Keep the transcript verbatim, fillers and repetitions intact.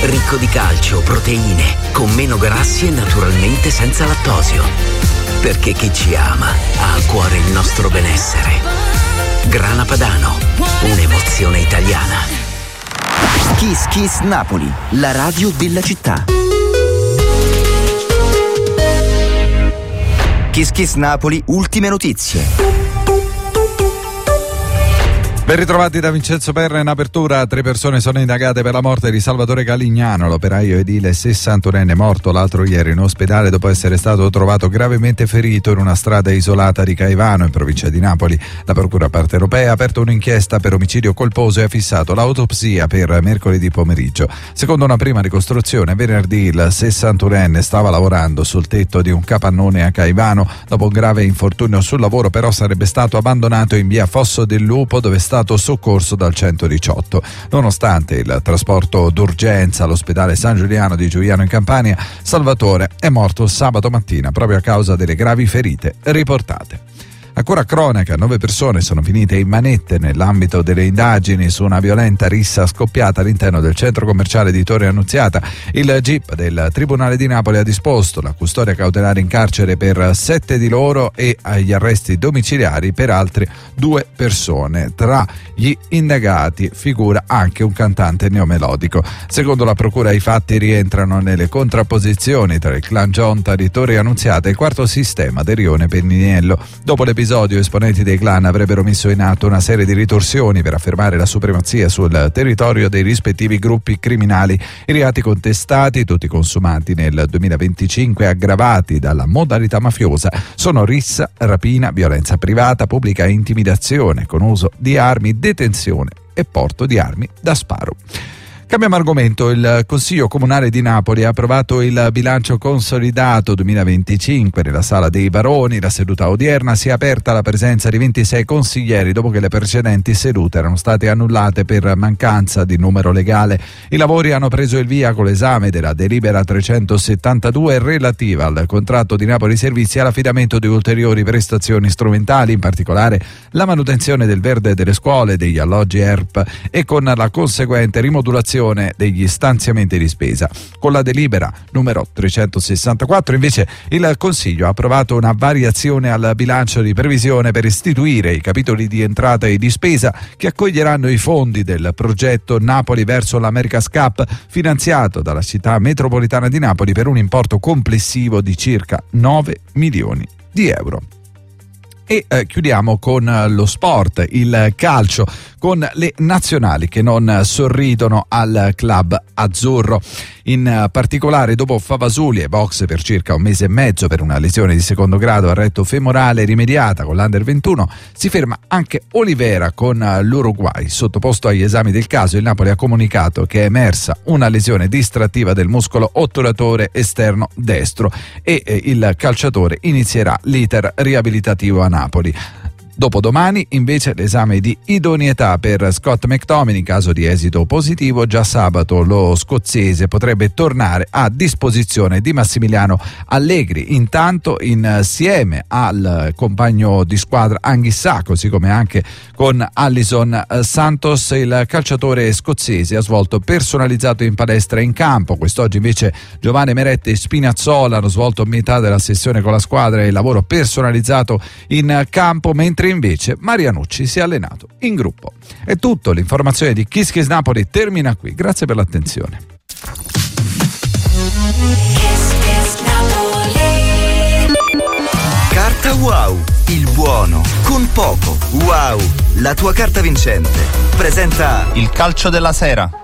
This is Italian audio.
ricco di calcio, proteine, con meno grassi e naturalmente senza lattosio. Perché chi ci ama ha a cuore il nostro benessere. Grana Padano, un'emozione italiana. Kiss Kiss Napoli, la radio della città. Kiss Kiss Napoli, ultime notizie. Ben ritrovati da Vincenzo Perra. In apertura, tre persone sono indagate per la morte di Salvatore Calignano, l'operaio edile sessantunenne morto l'altro ieri in ospedale dopo essere stato trovato gravemente ferito in una strada isolata di Caivano, in provincia di Napoli. La Procura Parte Europea ha aperto un'inchiesta per omicidio colposo e ha fissato l'autopsia per mercoledì pomeriggio. Secondo una prima ricostruzione, venerdì il sessantunenne stava lavorando sul tetto di un capannone a Caivano. Dopo un grave infortunio sul lavoro, però, sarebbe stato abbandonato in via Fosso del Lupo, dove è stato soccorso dal centodiciotto. Nonostante il trasporto d'urgenza all'ospedale San Giuliano di Giuliano in Campania, Salvatore è morto sabato mattina proprio a causa delle gravi ferite riportate. Ancora cronaca, nove persone sono finite in manette nell'ambito delle indagini su una violenta rissa scoppiata all'interno del centro commerciale di Torre Annunziata. Il G I P del Tribunale di Napoli ha disposto la custodia cautelare in carcere per sette di loro e agli arresti domiciliari per altre due persone. Tra gli indagati figura anche un cantante neomelodico. Secondo la procura, i fatti rientrano nelle contrapposizioni tra il clan Gionta di Torre Annunziata e il quarto sistema del rione Penniniello. Dopo l'episodio, esponenti dei clan avrebbero messo in atto una serie di ritorsioni per affermare la supremazia sul territorio dei rispettivi gruppi criminali. I reati contestati, tutti consumati nel duemilaventicinque, aggravati dalla modalità mafiosa, sono rissa, rapina, violenza privata, pubblica intimidazione con uso di armi, detenzione e porto di armi da sparo. Cambiamo argomento. Il Consiglio Comunale di Napoli ha approvato il bilancio consolidato duemilaventicinque nella Sala dei Baroni. La seduta odierna si è aperta alla presenza di ventisei consiglieri dopo che le precedenti sedute erano state annullate per mancanza di numero legale. I lavori hanno preso il via con l'esame della delibera trecentosettantadue relativa al contratto di Napoli Servizi e all'affidamento di ulteriori prestazioni strumentali, in particolare la manutenzione del verde delle scuole, degli alloggi E R P e con la conseguente rimodulazione degli stanziamenti di spesa. Con la delibera numero trecentosessantaquattro invece il Consiglio ha approvato una variazione al bilancio di previsione per istituire i capitoli di entrata e di spesa che accoglieranno i fondi del progetto Napoli verso l'America's Cup, finanziato dalla città metropolitana di Napoli per un importo complessivo di circa nove milioni di euro. E eh, chiudiamo con eh, lo sport, il calcio, con le nazionali che non sorridono al club azzurro. In eh, particolare, dopo Favasuli e box per circa un mese e mezzo per una lesione di secondo grado al retto femorale rimediata con l'Under ventuno, si ferma anche Olivera con eh, l'Uruguay. Sottoposto agli esami del caso, il Napoli ha comunicato che è emersa una lesione distrattiva del muscolo otturatore esterno destro e eh, il calciatore inizierà l'iter riabilitativo a Napoli. Dopodomani invece l'esame di idoneità per Scott McTominay in caso di esito positivo. Già sabato lo scozzese potrebbe tornare a disposizione di Massimiliano Allegri. Intanto insieme al compagno di squadra Anghissà, così come anche con Alisson Santos, il calciatore scozzese ha svolto personalizzato in palestra e in campo. Quest'oggi invece Giovanni Meretti e Spinazzola hanno svolto metà della sessione con la squadra e il lavoro personalizzato in campo, mentre invece Marianucci si è allenato in gruppo. È tutto, l'informazione di Kiss Kiss Napoli termina qui. Grazie per l'attenzione. Carta Wow, il buono con poco. Wow, la tua carta vincente. Presenta il calcio della sera.